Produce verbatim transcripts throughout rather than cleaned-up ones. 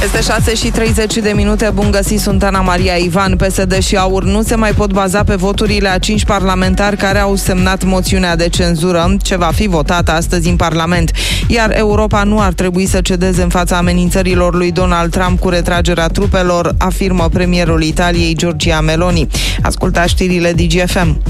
Este șase și treizeci de minute, bun găsit, sunt Ana Maria Ivan. P S D și AUR nu se mai pot baza pe voturile a cinci parlamentari care au semnat moțiunea de cenzură, ce va fi votată astăzi în Parlament. Iar Europa nu ar trebui să cedeze în fața amenințărilor lui Donald Trump cu retragerea trupelor, afirmă premierul Italiei, Giorgia Meloni. Ascultați știrile D G F M.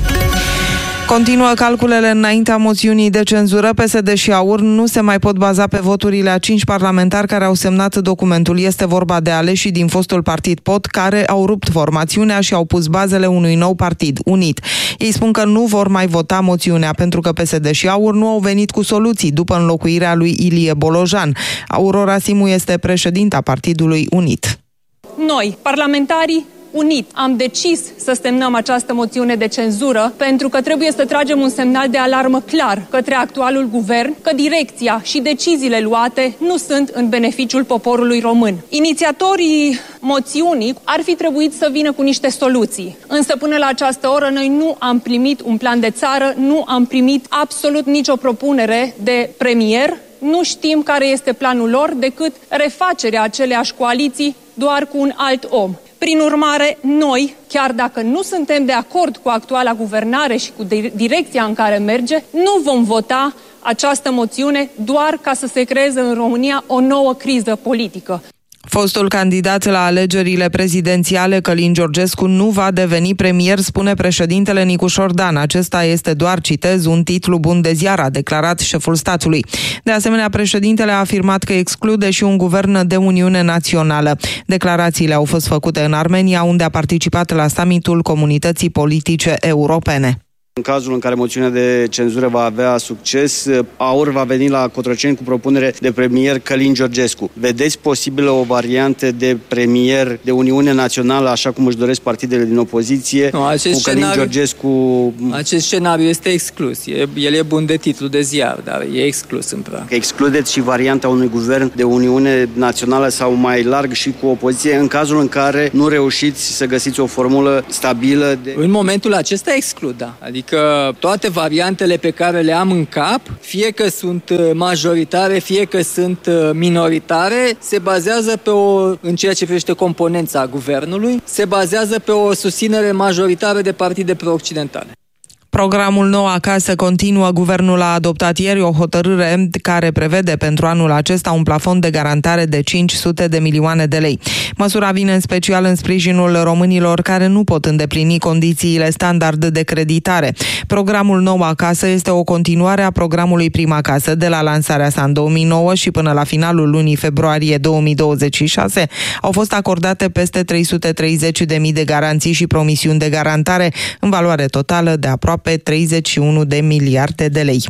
Continuă calculele înaintea moțiunii de cenzură. P S D și AUR nu se mai pot baza pe voturile a cinci parlamentari care au semnat documentul. Este vorba de aleșii din fostul partid P O T, care au rupt formațiunea și au pus bazele unui nou partid, Unit. Ei spun că nu vor mai vota moțiunea pentru că P S D și AUR nu au venit cu soluții după înlocuirea lui Ilie Bolojan. Aurora Simu este președinta partidului Unit. Noi, parlamentarii Unit, am decis să semnăm această moțiune de cenzură pentru că trebuie să tragem un semnal de alarmă clar către actualul guvern că direcția și deciziile luate nu sunt în beneficiul poporului român. Inițiatorii moțiunii ar fi trebuit să vină cu niște soluții, însă până la această oră noi nu am primit un plan de țară, nu am primit absolut nicio propunere de premier. Nu știm care este planul lor decât refacerea aceleași coaliții doar cu un alt om. Prin urmare, noi, chiar dacă nu suntem de acord cu actuala guvernare și cu direcția în care merge, nu vom vota această moțiune doar ca să se creeze în România o nouă criză politică. Fostul candidat la alegerile prezidențiale, Călin Georgescu, nu va deveni premier, spune președintele Nicușor Dan. Acesta este doar, citez, un titlu bun de ziar, a declarat șeful statului. De asemenea, președintele a afirmat că exclude și un guvern de Uniune Națională. Declarațiile au fost făcute în Armenia, unde a participat la summitul Comunității Politice Europene. În cazul în care moțiunea de cenzură va avea succes, AUR va veni la Cotroceni cu propunere de premier Călin Georgescu. Vedeți posibilă o variantă de premier de Uniune Națională, așa cum își doresc partidele din opoziție, nu, acest cu Călin scenariu, Georgescu? Acest scenariu este exclus. E, el e bun de titlu de ziar, dar e exclus în prag. Excludeți și varianta unui guvern de Uniune Națională sau mai larg și cu opoziție, în cazul în care nu reușiți să găsiți o formulă stabilă? De... În momentul acesta exclud, da. Adică Adică toate variantele pe care le am în cap, fie că sunt majoritare, fie că sunt minoritare, se bazează pe o, în ceea ce privește componența guvernului, se bazează pe o susținere majoritară de partide pro-occidentale. Programul Nou Acasă continuă. Guvernul a adoptat ieri o hotărâre care prevede pentru anul acesta un plafon de garantare de cinci sute de milioane de lei. Măsura vine în special în sprijinul românilor care nu pot îndeplini condițiile standard de creditare. Programul Nou Acasă este o continuare a programului Prima Casă. De la lansarea sa în două mii nouă și până la finalul lunii februarie două mii douăzeci și șase au fost acordate peste trei sute treizeci de mii de garanții și promisiuni de garantare în valoare totală de aproape pe treizeci și unu de miliarde de lei.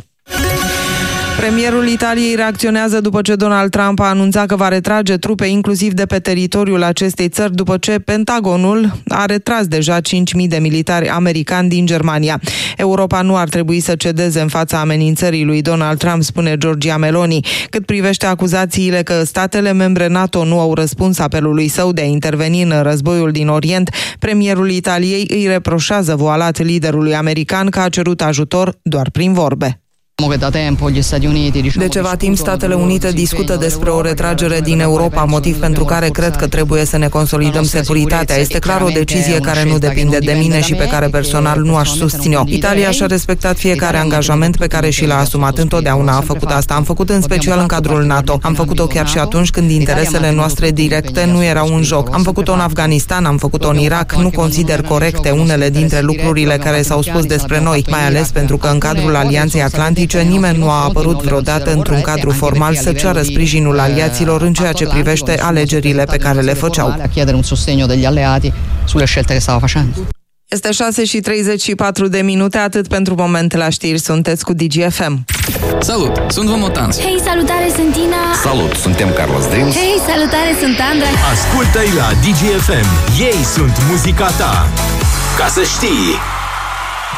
Premierul Italiei reacționează după ce Donald Trump a anunțat că va retrage trupe inclusiv de pe teritoriul acestei țări, după ce Pentagonul a retras deja cinci mii de militari americani din Germania. Europa nu ar trebui să cedeze în fața amenințării lui Donald Trump, spune Giorgia Meloni. Cât privește acuzațiile că statele membre NATO nu au răspuns apelului său de a interveni în războiul din Orient, premierul Italiei îi reproșează voalat liderului american că a cerut ajutor doar prin vorbe. De ceva timp, Statele Unite discută despre o retragere din Europa, motiv pentru care cred că trebuie să ne consolidăm securitatea. Este clar o decizie care nu depinde de mine și pe care personal nu aș susține-o. Italia și-a respectat fiecare angajament pe care și l-a asumat. Întotdeauna a făcut asta. Am făcut în special în cadrul NATO. Am făcut-o chiar și atunci când interesele noastre directe nu erau în joc. Am făcut-o în Afganistan, am făcut-o în Irak. Nu consider corecte unele dintre lucrurile care s-au spus despre noi, mai ales pentru că în cadrul Alianței Atlantice nimeni nu a apărut vreodată într-un cadru formal să ceară sprijinul aliaților în ceea ce privește alegerile pe care le făceau. Este șase și treizeci și patru de minute, atât pentru moment la știri, sunteți cu D G F M. Salut, sunt Vomotanz. Hei, salutare, sunt Tina. Salut, suntem Carlos Dreams. Hei, salutare, sunt Andra. Ascultă-i la D G F M, ei sunt muzica ta. Ca să știi...